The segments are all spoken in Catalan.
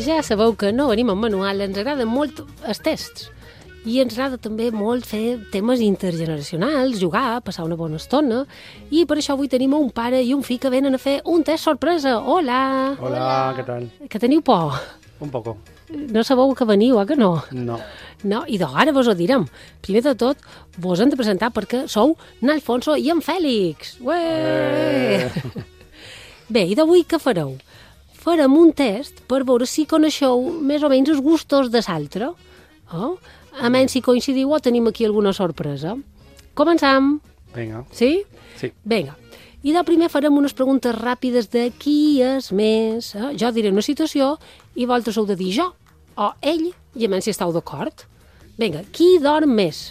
Ja sabeu que no venim en manual, ens agrada molt els tests. I ens agrada també molt fer temes intergeneracionals, jugar, passar una bona estona. I per això avui tenim un pare i un fill que venen a fer un test sorpresa. Hola! Hola, ¿qué tal? Que teniu por? Un poco. No sabeu que veniu, que no? No. No, i ara vos ho direm. Primer de tot, vos hem de presentar perquè sou n'Alfonso i en Fèlix. Ué! Bé, i d'avui què fareu? Farem un test per veure si coneixeu més o menys els gustos de l'altre. Oh? A menys si coincidiu o tenim aquí alguna sorpresa. Començam. Venga. Sí? Sí. Vinga. I de primer farem unes preguntes ràpides de qui és més. Jo diré una situació i vosaltres heu de dir jo o ell, i a menys si esteu d'acord. Vinga, qui dorm més?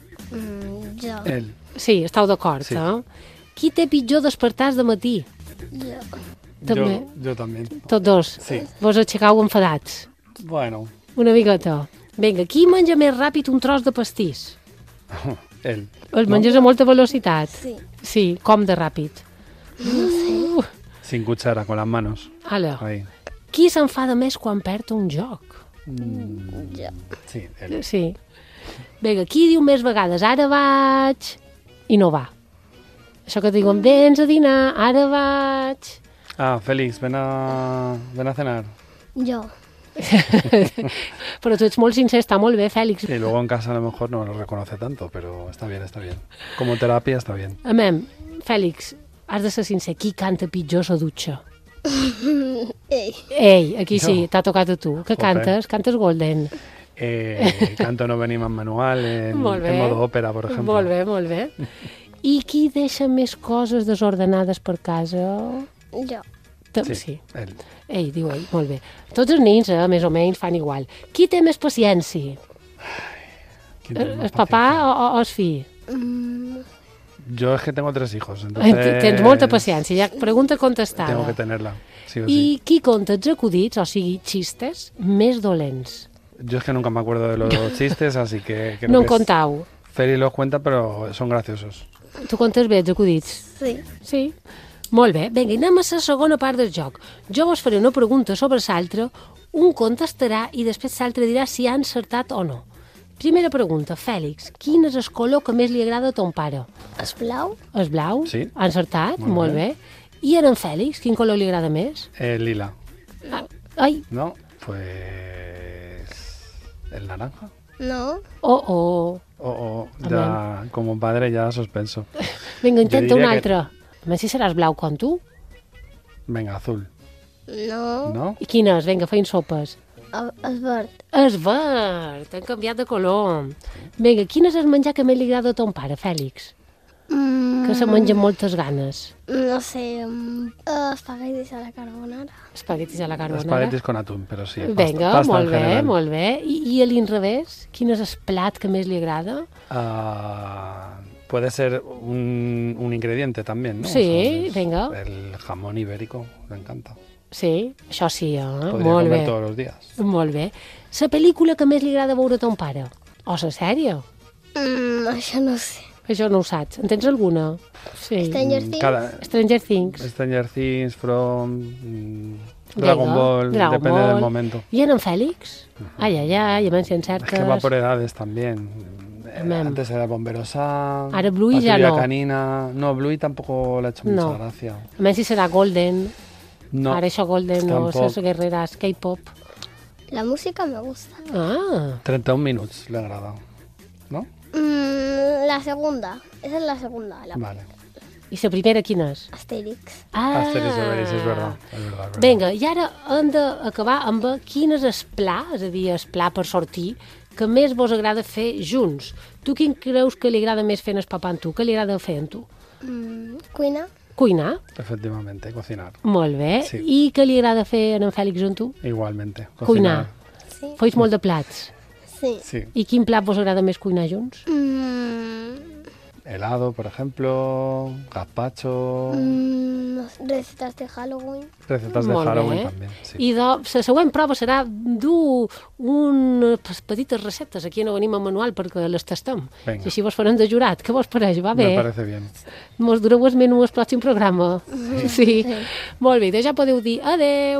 Jo. Él. Sí, esteu d'acord, Sí. Qui té pitjor despertar de matí? Jo. També. Yo también. Tots dos. Sí. Vos aixecau enfadats. Bueno, Una miqueta. Vinga, qui menja més ràpid un tros de pastís? él. El menges a molta velocitat? Sí. Sí, com de ràpid? Sin cuchara, con las manos. Ala. Ahí. Qui s'enfada més quan perd un joc? Jo. Sí, él. Sí. Vinga, qui diu més vegades ara vaig i no va? Això que diuen, vens a dinar, ara vaig. Ah, Félix, ven a cenar. Jo. Però tu ets molt sincer, està molt bé, Fèlix. Y luego en casa a lo mejor no lo reconoce tanto, pero está bien, está bien. Como terapia está bien. Amem, Fèlix, has de ser sincer, qui canta pitjor a la dutxa? Ei. Ei, aquí sí, Jo. t'ha tocat a tu. Què Joder. cantes? Cantes Golden. Canto No venimos en manual, Molt bé. en modo ópera, por ejemplo. Molt bé, molt bé. I qui deixa més coses desordenades per casa? Jo. Sí. Él. Ei, diu ell, molt bé. Tots els nens, més o menys, fan igual. Qui té més paciència? ¿Quién tiene más El papà paciencia? o el fill? Yo es que tengo 3 hijos, entonces... Tens molta paciència, ja pregunta contestada. Tengo que tenerla, sí o I sí. qui conta els acudits, o sigui, xistes, més dolents? Yo es que nunca me acuerdo de los chistes, así que creo No en que es- contau. Feli los cuenta, pero son graciosos. Tu contes bé els acudits? Sí. Sí. Molt bé. Vinga, anem a la segona part del joc. Jo vos faré una pregunta sobre l'altre, un contestarà i després l'altre dirà si ha encertat o no. Primera pregunta, Fèlix, quin és el color que més li agrada a ton pare? És blau? El blau? Sí. Ha encertat? Molt Molt bé. bé. I en Fèlix, quin color li agrada més? El lila, Ai, ¿no? Pues... el naranja. No. oh. O ya, como padre ya suspenso. Vinga, intenta un diria que- altre. A més, si seràs blau com tu. Venga, azul, No. ¿no? I quin és? Vinga, feim sopes. És verd. És verd, han canviat de color. Vinga, quin és el menjar que més li agrada a ton pare, Fèlix? Que se menja amb moltes ganes. No sé. Espaguetis a la carbonara. Espaguetis a la carbonara. Espaguetis con atún, pero sí. Vinga, pasta molt en bé, general. molt bé. I a l'inrevés? Quin és el plat que més li agrada? Puede ser un ingrediente también, ¿no? Sí, es venga. El jamón ibérico, me encanta. Sí, això sí, Podría molt comer bé. todos los días. Molt bé. La pel·lícula que més li agrada veure a ton pare? O la sèrie? Això no sé. Això no ho saps. En tens alguna? Sí. Stranger Things. Stranger Things. Stranger Things, From, Venga, Dragon Ball, Dragon depende Ball. del momento. I en Fèlix? Ai, a menys si Es encertes... que va por edades también. Amén. Antes era Bombero Sam, Ahora Bluey ya Patrulla no. Canina. No, Bluey tampoco le ha hecho No. mucha gracia. A menys si serà Golden. No, Ara això Golden o tampoc. les guerreres K-pop. La música me gusta. Ah, 31 minutos le agrada. ¿No? La segunda. Esa es la segunda. La Vale. i la primera quina és? Asterix. Ah, Asterix y Obelix, es verdad. Es verdad, es verdad. Vinga, i ara hem d'acabar amb quin és el pla, és a dir, el pla per sortir, que més vos agrada fer junts. Tu quin creus que li agrada més fer en el papà amb tu? Què li agrada fer amb tu? Cuina. Cuinar? Efectivamente, cocinar. Molt bé. Sí. I què li agrada fer en Fèlix amb tu? Igualmente. Cuinar. Sí. Feis molt de plats. Sí. Sí. I quin plat vos agrada més cuinar junts? Helado, por ejemplo, gazpacho, Recetas de Halloween. recetas de Molt Halloween bé. también. Sí. I la següent prova serà dur unes petites receptes aquí no venim a manual perquè les tastem. Vinga. I així vos farem de jurat. Què vos pareix? Va bé? Me parece bien. Mos dureu el menú al pròxim programa? Sí. Molt bé, doncs ja podeu dir adeu.